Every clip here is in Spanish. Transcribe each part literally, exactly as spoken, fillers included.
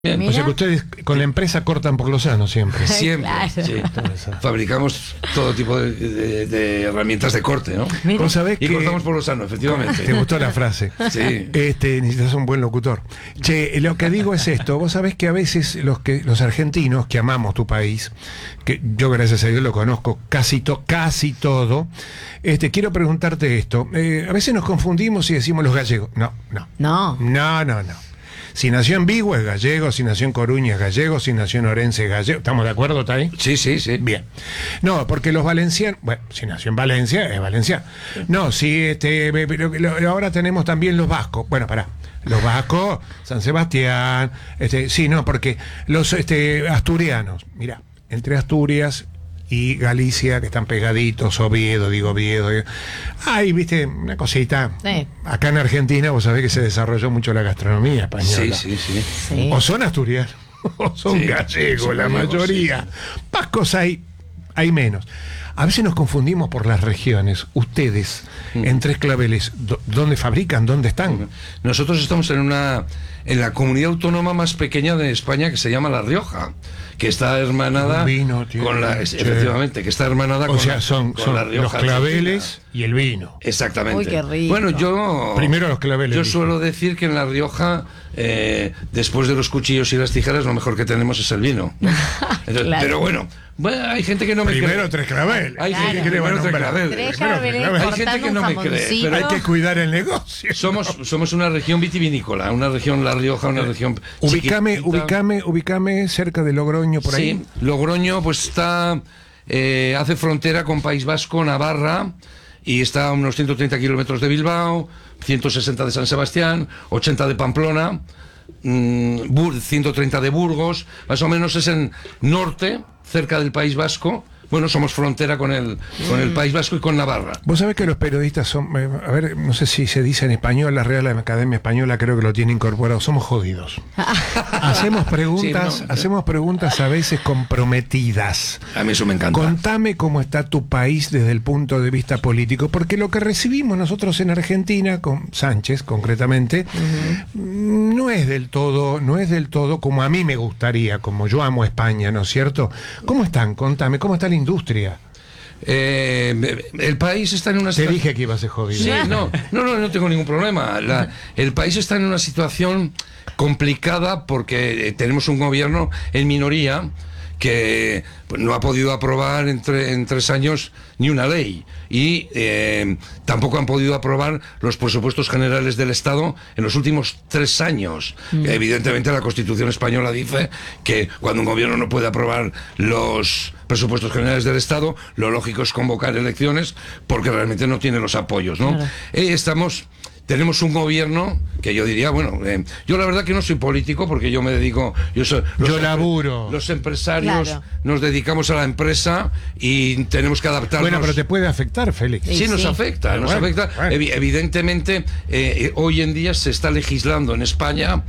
Bien. Mira. O sea que ustedes con la empresa cortan por lo sano siempre. Siempre, Claro. sí. Fabricamos todo tipo de, de- de herramientas de corte, ¿no? Mira. Vos sabés Y que... cortamos por lo sano, efectivamente. ¿Te gustó la frase? Sí. Este, necesitas un buen locutor. Che, lo que digo es esto, vos sabés que a veces los que los argentinos que amamos tu país, que yo gracias a Dios lo conozco casi to, casi todo, este, quiero preguntarte esto. Eh, a veces nos confundimos y decimos los gallegos. No, no. No. No, no, no. Si nació en Vigo es gallego, si nació en Coruña es gallego, si nació en Orense es gallego. ¿Estamos de acuerdo, está ahí? Sí, sí, sí. Bien. No, porque los valencianos, bueno, si nació en Valencia, es valenciano. No, si este, pero lo- ahora tenemos también los vascos. Bueno, pará. Los vascos, San Sebastián, este, sí, no, porque los este, asturianos, mira, entre Asturias y Galicia, que están pegaditos, Oviedo, digo Oviedo. digo- Ay, viste, una cosita. Sí. Acá en Argentina, vos sabés que se desarrolló mucho la gastronomía española. Sí, sí, sí. Sí. O son asturianos, o son Sí, gallegos, son la gallegos, mayoría. Vascos hay, hay menos. A veces nos confundimos por las regiones. Ustedes, en Tres Claveles, do- ¿dónde fabrican? ¿Dónde están? Nosotros estamos en una en la comunidad autónoma más pequeña de España, que se llama La Rioja, que está hermanada Un vino, tío, con la che. efectivamente, que está hermanada O con, sea, la- son, con son La los Rioja claveles argentina. y el vino. Exactamente. Uy, qué rico. Bueno, yo Primero los claveles, Yo dije. suelo decir que en La Rioja, eh, después de los cuchillos y las tijeras, lo mejor que tenemos es el vino. Entonces, Claro. Pero bueno, bueno, hay gente que no me Primero cree. Tres Claveles. Hay Claro. gente que Primero no Tres Tres Claveles. Tres Primero claveles Tres Claveles. Hay gente cortando que no un me cree, jamoncito. pero Hay que cuidar el negocio. Somos, somos una región vitivinícola, una región La Rioja, una región Ubicame, chiquitita. ubicame, ubicame cerca de Logroño, por ahí. Sí, Logroño pues está, eh, hace frontera con País Vasco, Navarra, y está a unos ciento treinta kilómetros de Bilbao, ciento sesenta de San Sebastián, ochenta de Pamplona, mm, Bur- ciento treinta de Burgos, más o menos es en norte, cerca del País Vasco. Bueno, somos frontera con el, con el País Vasco y con Navarra. Vos sabés que los periodistas son, eh, a ver, no sé si se dice en español, la Real Academia Española creo que lo tiene incorporado, somos jodidos. Hacemos preguntas, Sí, no. hacemos preguntas a veces comprometidas. A mí eso me encanta. Contame cómo está tu país desde el punto de vista político, porque lo que recibimos nosotros en Argentina, con Sánchez concretamente, mm, no es del todo, no es del todo como a mí me gustaría, como yo amo España, ¿no es cierto? ¿Cómo están? Contame, ¿cómo está la industria? Eh, el país está en una Te situación... dije que iba a ser jodido. Sí, no, no, no, no tengo ningún problema. La- el país está en una situación complicada porque eh, tenemos un gobierno en minoría que pues, no ha podido aprobar en, tre- en tres años ni una ley y eh, tampoco han podido aprobar los presupuestos generales del Estado en los últimos tres años. Evidentemente la Constitución española dice que cuando un gobierno no puede aprobar los presupuestos generales del Estado, lo lógico es convocar elecciones porque realmente no tiene los apoyos, ¿no? Claro. Eh, estamos tenemos un gobierno que yo diría, bueno, eh, yo la verdad que no soy político porque yo me dedico, yo soy, los Yo empre- laburo. Los empresarios Claro. nos dedicamos a la empresa y tenemos que adaptarnos. Bueno, pero te puede afectar, Félix. Sí, Sí, nos sí. afecta, nos Bueno, afecta. bueno. Evi- evidentemente, eh, eh, hoy en día se está legislando en España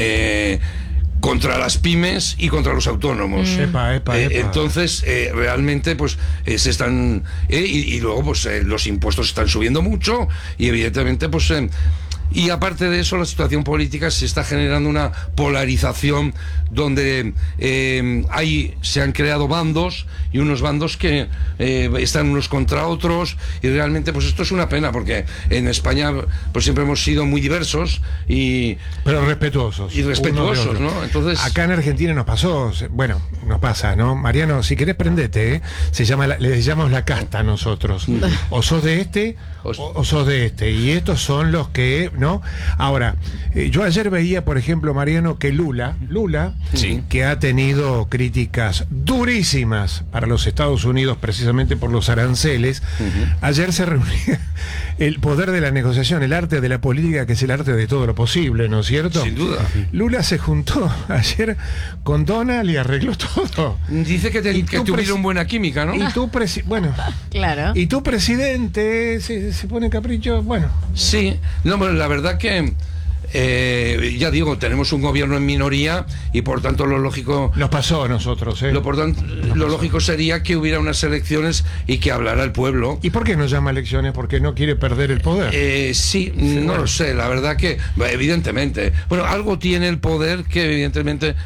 eh, contra las pymes y contra los autónomos. Epa, epa, Eh, epa. entonces, eh, realmente, pues, eh, se están... eh, y, y luego, pues, eh, los impuestos están subiendo mucho y, evidentemente, pues... eh, y aparte de eso, la situación política se está generando una polarización donde eh, hay, se han creado bandos y unos bandos que eh, están unos contra otros y realmente pues esto es una pena porque en España pues siempre hemos sido muy diversos y Pero respetuosos. Y respetuosos, uno de otro. ¿no? Entonces- Acá en Argentina nos pasó, se- bueno, nos pasa, ¿no? Mariano, si querés prendete, ¿eh? Se llama, la- le llamamos la casta nosotros. O sos de este o, o sos de este. Y estos son los que, ¿no? Ahora, eh, yo ayer veía, por ejemplo, Mariano, que Lula, Lula, Sí. que ha tenido críticas durísimas para los Estados Unidos precisamente por los aranceles, ayer se reunía el poder de la negociación, el arte de la política, que es el arte de todo lo posible, ¿no es cierto? sin duda. Lula se juntó ayer con Donald y arregló todo. Dice que, te- Y que tú tuvieron presi- buena química, ¿no? Y tú, presi- bueno, Claro. y tu presidente se, se pone capricho, bueno. Sí, no, pero la verdad que Eh, ya digo, tenemos un gobierno en minoría y por tanto lo lógico... Nos pasó a nosotros, ¿eh? Lo, por tanto, lo lógico sería que hubiera unas elecciones y que hablara el pueblo. ¿Y por qué no llama elecciones? ¿Porque no quiere perder el poder? Eh, sí, sí, no bueno. lo sé, la verdad que, evidentemente, bueno, algo tiene el poder que evidentemente